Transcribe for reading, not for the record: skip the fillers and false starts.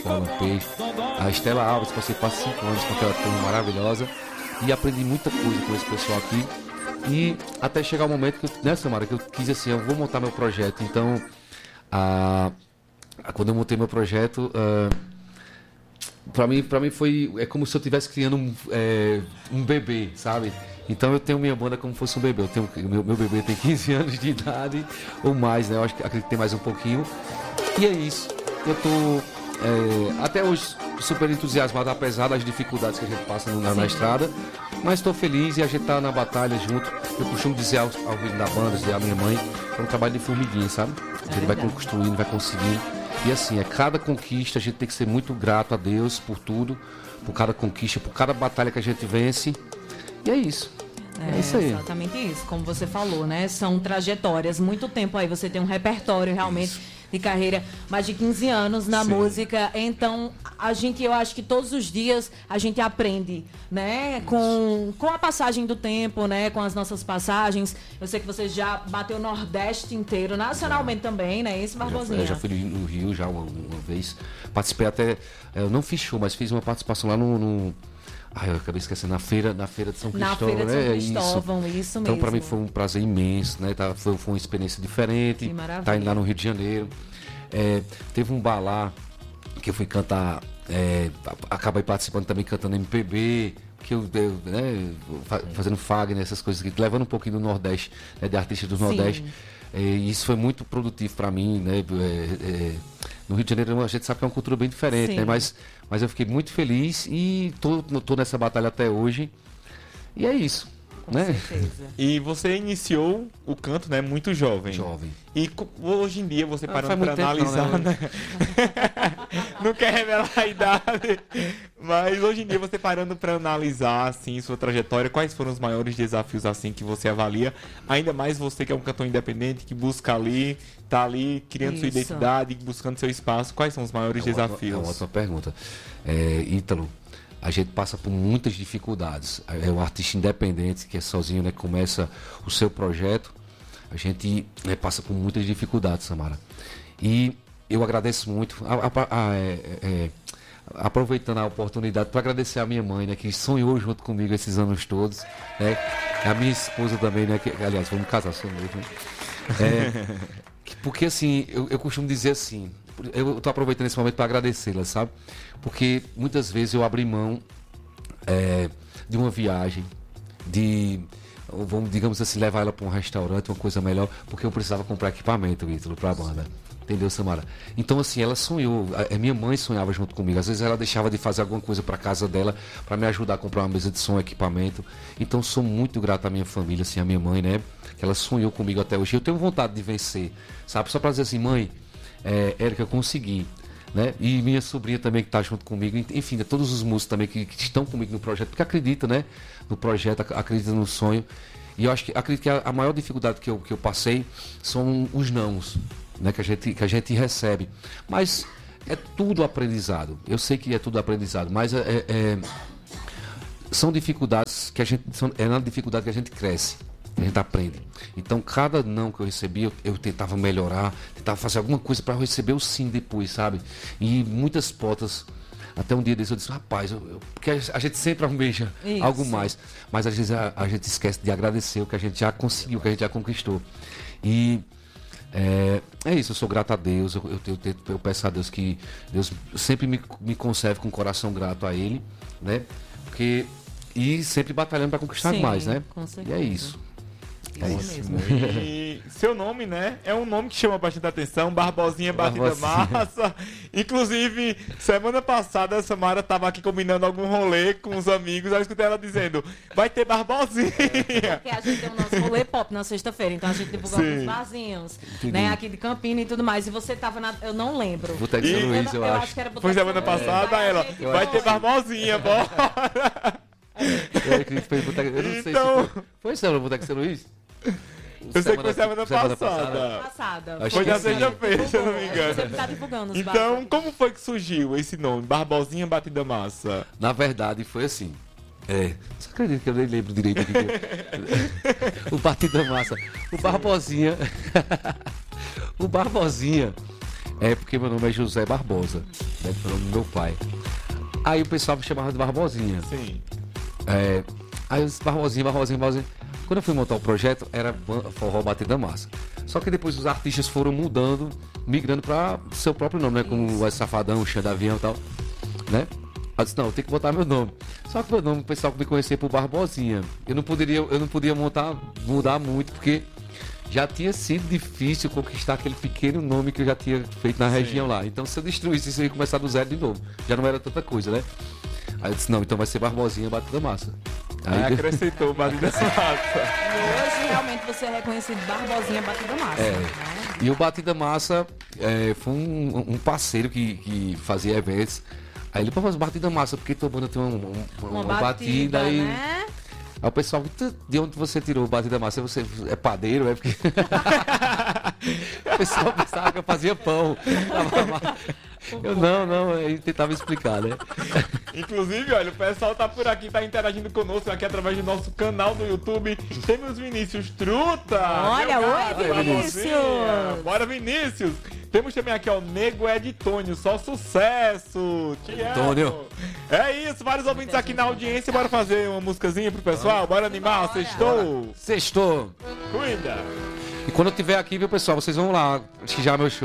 escola, Peixe. A Estela Alves, passei quase 5 anos com aquela turma maravilhosa. E aprendi muita coisa com esse pessoal aqui. E até chegar o momento que, né, Samara, que eu quis assim, eu vou montar meu projeto. Então, quando eu montei meu projeto, pra mim foi, é como se eu estivesse criando um bebê, sabe? Então eu tenho minha banda como se fosse um bebê. Meu bebê tem 15 anos de idade ou mais, né? Eu acredito que tem mais um pouquinho. E é isso. Eu tô até hoje super entusiasmado, apesar das dificuldades que a gente passa na estrada. Mas estou feliz e a gente tá na batalha junto. Eu costumo dizer ao vídeo da banda, dizer à minha mãe, é um trabalho de formiguinha, sabe? A gente vai construindo, vai conseguindo. E assim, cada conquista a gente tem que ser muito grato a Deus por tudo, por cada conquista, por cada batalha que a gente vence. E é isso. É isso aí. Exatamente isso, como você falou, né? São trajetórias, muito tempo aí, você tem um repertório realmente de carreira, mais de 15 anos na música, então eu acho que todos os dias a gente aprende, né? Com a passagem do tempo, né? Com as nossas passagens. Eu sei que você já bateu o Nordeste inteiro, nacionalmente também, né? Esse Barbosinha. Eu já fui no Rio já uma vez, participei até, eu não fiz show, mas fiz uma participação lá no eu acabei esquecendo, na feira de São Cristóvão. Na feira de São Cristóvão, isso mesmo. Então, para mim foi um prazer imenso, né? Foi uma experiência diferente. Tá indo lá no Rio de Janeiro. Teve um bar lá que eu fui cantar, acabei participando também cantando MPB, que eu fazendo Fagner, essas coisas, levando um pouquinho do Nordeste, né, de artistas do Nordeste. E isso foi muito produtivo para mim, né? No Rio de Janeiro a gente sabe que é uma cultura bem diferente, né? Mas eu fiquei muito feliz e tô nessa batalha até hoje. E é isso. Com né? certeza. E você iniciou o canto, né, muito jovem. Jovem. E hoje em dia você parando para muito tempo analisar, não, né? Não quer revelar a idade, mas hoje em dia você parando para analisar assim sua trajetória, quais foram os maiores desafios assim que você avalia? Ainda mais você que é um cantor independente que busca ali, tá ali criando sua identidade, buscando seu espaço. Quais são os maiores desafios? É uma ótima pergunta. Ítalo, a gente passa por muitas dificuldades. É um artista independente que é sozinho, né, começa o seu projeto. A gente passa por muitas dificuldades, Samara. E eu agradeço muito, aproveitando a oportunidade para agradecer a minha mãe, né, que sonhou junto comigo esses anos todos, né, a minha esposa também, né, que aliás vamos casar, sou noivo, né? Porque assim, eu costumo dizer assim, eu estou aproveitando esse momento para agradecê-la, sabe? Porque muitas vezes eu abri mão de uma viagem, digamos assim, levar ela para um restaurante, uma coisa melhor, porque eu precisava comprar equipamento, Ítalo, para a banda. Entendeu, Samara? Então, assim, ela sonhou, minha mãe sonhava junto comigo. Às vezes ela deixava de fazer alguma coisa para casa dela, para me ajudar a comprar uma mesa de som, equipamento. Então, sou muito grato à minha família, assim, à minha mãe, né? Que ela sonhou comigo até hoje. Eu tenho vontade de vencer, sabe? Só para dizer assim, mãe, Érica, eu consegui, né? E minha sobrinha também que está junto comigo. Enfim, todos os músicos também que estão comigo no projeto, porque acreditam, né? No projeto, acreditam no sonho. E eu acredito que a maior dificuldade que eu passei são os nãos, né, que a gente recebe, mas é tudo aprendizado. Eu sei que é tudo aprendizado, mas são dificuldades que é na dificuldade que a gente cresce, a gente aprende. Então cada não que eu recebi, eu tentava melhorar, tentava fazer alguma coisa para receber o sim depois, sabe? E muitas portas. Até um dia desse eu disse, rapaz, porque a gente sempre almeja algo mais, mas às vezes a gente esquece de agradecer o que a gente já conseguiu, o que a gente já conquistou. E é isso, eu sou grato a Deus, eu peço a Deus que Deus sempre me conserve com o coração grato a Ele, né? E sempre batalhando para conquistar mais, né? Com certeza. E é isso. É isso mesmo. E seu nome, né? É um nome que chama bastante atenção, Barbosinha Batida Massa. Inclusive, semana passada a Samara estava aqui combinando algum rolê com os amigos. Eu escutei ela dizendo, vai ter Barbosinha. Porque a gente tem o nosso rolê pop na sexta-feira, então a gente divulga alguns barzinhos, né? Aqui de Campina e tudo mais. E você tava eu não lembro. Boteco de São Luís, eu acho. Que era Foi semana passada, ela, vai ter Barbosinha, bora. Eu não sei se foi semana no Boteco de São Luís? Eu sei que foi semana passada. Foi na sexta-feira, se eu não me engano. Você tá divulgando os então, como foi que surgiu esse nome, Barbosinha Batida Massa? Na verdade, foi assim. Você acredita que eu nem lembro direito aqui? O Batida Massa. O Barbosinha. O Barbosinha. É porque meu nome é José Barbosa, né? Foi o nome do meu pai. Aí o pessoal me chamava de Barbosinha. Sim. Aí eu disse Barbosinha. Quando eu fui montar o projeto, era Forró Batida Massa. Só que depois os artistas foram mudando, migrando para seu próprio nome, né? Como o Safadão, o Xandavião e tal, né? Eu disse, não, eu tenho que botar meu nome. Só que meu nome, o pessoal me conhecia por Barbosinha. Eu não podia mudar muito, porque já tinha sido difícil conquistar aquele pequeno nome que eu já tinha feito na região lá. Então, se eu destruísse isso, eu ia começar do zero de novo. Já não era tanta coisa, né? Aí eu disse, não, então vai ser Barbosinha Batida Massa. Aí acrescentou Batida Massa. E hoje, realmente, você é reconhecido Barbosinha Batida Massa. Né? E o Batida Massa foi um parceiro que fazia eventos. Aí ele, pô, mas Batida Massa, porque tua banda tem uma batida aí. Né? Aí o pessoal, de onde você tirou o Batida Massa? Você é padeiro? É porque. O pessoal pensava que eu fazia pão. Eu não, aí tentava explicar, né? Inclusive, olha, o pessoal tá por aqui, tá interagindo conosco aqui através do nosso canal do YouTube. Temos Vinícius Truta. Olha, oi, Vinícius. Bora, Vinícius. Temos também aqui, ó, o Nego Edtônio, só sucesso. Te amo. É isso, vários ouvintes aqui na audiência. Bora fazer uma musicazinha pro pessoal? Bora animar, sextou? Sextou. Cuida. E quando eu estiver aqui, viu, pessoal, vocês vão lá prestigiar meu show.